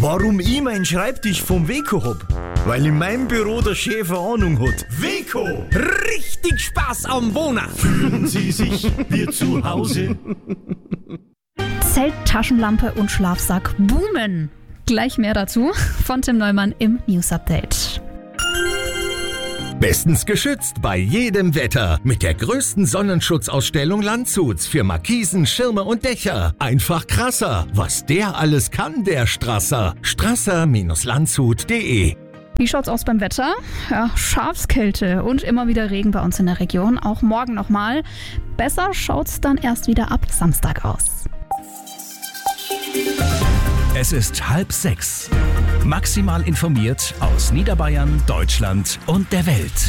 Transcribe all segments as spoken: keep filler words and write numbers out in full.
Warum ich meinen Schreibtisch vom Weco hab? Weil in meinem Büro der Chef eine Ahnung hat. Weco! Richtig Spaß am Wohnen! Fühlen Sie sich wie zu Hause? Zelt, Taschenlampe und Schlafsack boomen. Gleich mehr dazu von Tim Neumann im News Update. Bestens geschützt bei jedem Wetter mit der größten Sonnenschutzausstellung Landshuts für Markisen, Schirme und Dächer. Einfach krasser, was der alles kann, der Strasser. Strasser Landshut punkt de. Wie schaut's aus beim Wetter? Ja, Schafskälte und immer wieder Regen bei uns in der Region. Auch morgen nochmal. Besser schaut's dann erst wieder ab Samstag aus. Es ist halb sechs. Maximal informiert aus Niederbayern, Deutschland und der Welt.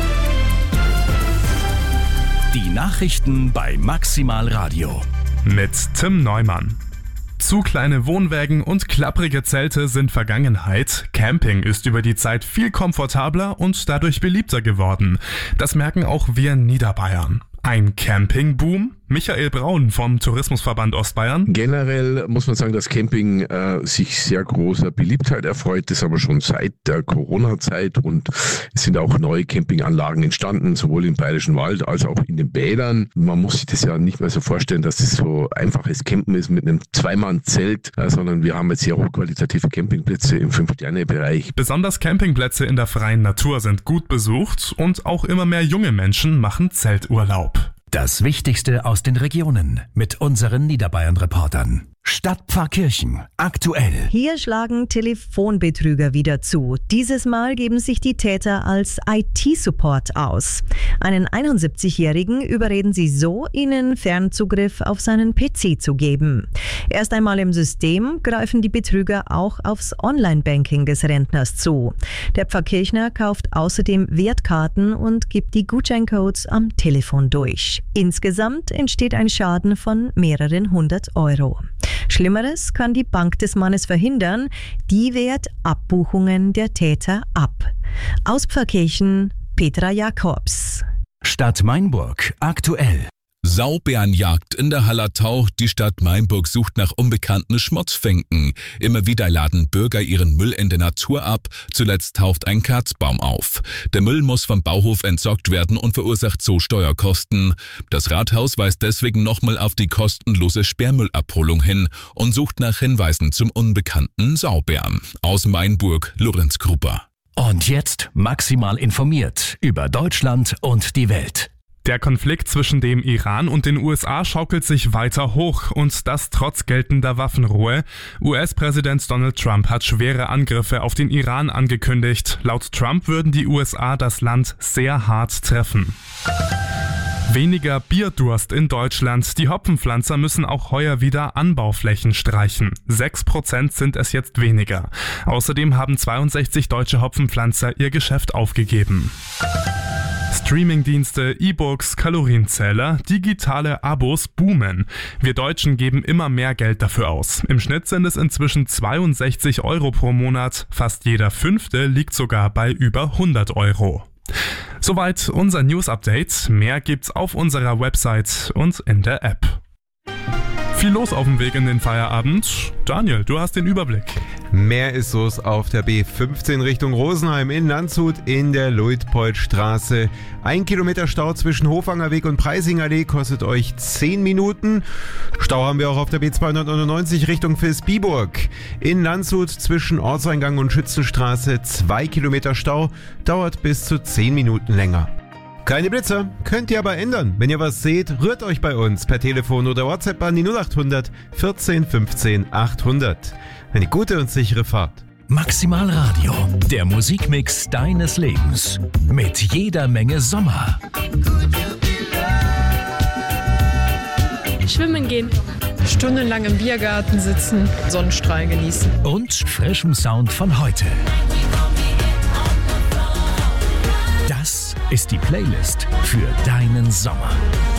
Die Nachrichten bei Maximal Radio. Mit Tim Neumann. Zu kleine Wohnwägen und klapprige Zelte sind Vergangenheit. Camping ist über die Zeit viel komfortabler und dadurch beliebter geworden. Das merken auch wir in Niederbayern. Ein Campingboom? Michael Braun vom Tourismusverband Ostbayern. Generell muss man sagen, dass Camping äh, sich sehr großer Beliebtheit erfreut. Das aber schon seit der Corona-Zeit und es sind auch neue Campinganlagen entstanden, sowohl im Bayerischen Wald als auch in den Bädern. Man muss sich das ja nicht mehr so vorstellen, dass es so einfaches Campen ist mit einem Zweimann-Zelt, äh, sondern wir haben jetzt sehr hochqualitative Campingplätze im Fünf-Sterne-Bereich. Besonders Campingplätze in der freien Natur sind gut besucht und auch immer mehr junge Menschen machen Zelturlaub. Das Wichtigste aus den Regionen mit unseren Niederbayern-Reportern. Stadtpfarrkirchen. Aktuell. Hier schlagen Telefonbetrüger wieder zu. Dieses Mal geben sich die Täter als I T-Support aus. Einen einundsiebzigjährigen überreden sie so, ihnen Fernzugriff auf seinen P C zu geben. Erst einmal im System greifen die Betrüger auch aufs Online-Banking des Rentners zu. Der Pfarrkirchner kauft außerdem Wertkarten und gibt die Gutscheincodes am Telefon durch. Insgesamt entsteht ein Schaden von mehreren hundert Euro. Schlimmeres kann die Bank des Mannes verhindern, die wehrt Abbuchungen der Täter ab. Aus Pfarrkirchen, Petra Jakobs. Stadt Mainburg. Aktuell. Saubärenjagd in der Hallertau. Die Stadt Mainburg sucht nach unbekannten Schmutzfinken. Immer wieder laden Bürger ihren Müll in der Natur ab. Zuletzt taucht ein Kerzbaum auf. Der Müll muss vom Bauhof entsorgt werden und verursacht so Steuerkosten. Das Rathaus weist deswegen nochmal auf die kostenlose Sperrmüllabholung hin und sucht nach Hinweisen zum unbekannten Saubären. Aus Mainburg, Lorenz Krupper. Und jetzt maximal informiert über Deutschland und die Welt. Der Konflikt zwischen dem Iran und den U S A schaukelt sich weiter hoch und das trotz geltender Waffenruhe. U S-Präsident Donald Trump hat schwere Angriffe auf den Iran angekündigt. Laut Trump würden die U S A das Land sehr hart treffen. Weniger Bierdurst in Deutschland. Die Hopfenpflanzer müssen auch heuer wieder Anbauflächen streichen. Sechs Prozent sind es jetzt weniger. Außerdem haben zweiundsechzig deutsche Hopfenpflanzer ihr Geschäft aufgegeben. Streamingdienste, E-Books, Kalorienzähler, digitale Abos boomen. Wir Deutschen geben immer mehr Geld dafür aus. Im Schnitt sind es inzwischen zweiundsechzig Euro pro Monat. Fast jeder Fünfte liegt sogar bei über hundert Euro. Soweit unser News-Update. Mehr gibt's auf unserer Website und in der App. Viel los auf dem Weg in den Feierabend. Daniel, du hast den Überblick. Mehr ist los auf der B fünfzehn Richtung Rosenheim in Landshut in der Luitpoldstraße. Ein Kilometer Stau zwischen Hofangerweg und Preisingallee kostet euch zehn Minuten. Stau haben wir auch auf der B zweihundertneunundneunzig Richtung Vilsbiburg. In Landshut zwischen Ortseingang und Schützenstraße zwei Kilometer Stau, dauert bis zu zehn Minuten länger. Keine Blitzer, könnt ihr aber ändern. Wenn ihr was seht, rührt euch bei uns per Telefon oder WhatsApp an die null acht hundert vierzehn fünfzehn achthundert. Eine gute und sichere Fahrt. Maximal Radio, der Musikmix deines Lebens. Mit jeder Menge Sommer. Schwimmen gehen. Stundenlang im Biergarten sitzen, Sonnenstrahlen genießen. Und frischem Sound von heute. Das ist die Playlist für deinen Sommer.